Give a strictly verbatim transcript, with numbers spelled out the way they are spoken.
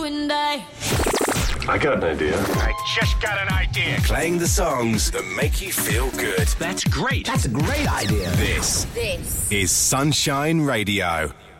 And I... I got an idea. I just got an idea. Playing the songs that make you feel good. That's great. That's a great idea. This, This is Sunshine Radio.